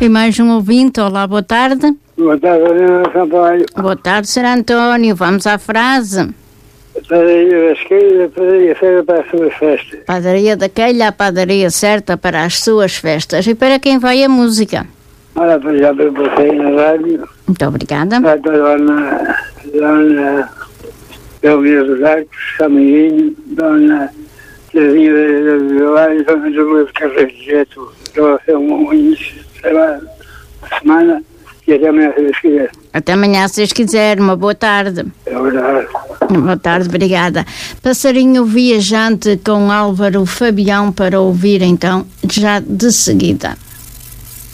E mais um ouvinte. Olá, boa tarde. Boa tarde, Sampaio. Boa tarde, Sr. António. Vamos à frase. Padaria da esquerda, padaria certa para as suas festas. Padaria daquela, a padaria certa para as suas festas. E para quem vai a música? Olha, por exemplo, você na rádio. Muito obrigada. Vai para lá na Belmira dos Arcos, Samiguinho, Dona Terezinha da Vila e Dona Júlia de Carreiro de Jeto. Estou a fazer um início, sei lá, de semana e até amanhã, se Deus quiser. Até amanhã, se Deus quiser. Uma boa tarde. É verdade. Boa tarde, obrigada. Passarinho Viajante com Álvaro Fabião para ouvir então já de seguida.